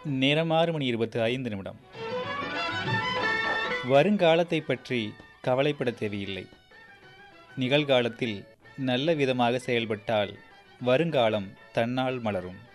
நேரம் 6:25. வருங்காலத்தை பற்றி கவலைப்பட தேவையில்லை. நிகழ்காலத்தில் நல்ல விதமாக செயல்பட்டால் வருங்காலம் தன்னால் மலரும்.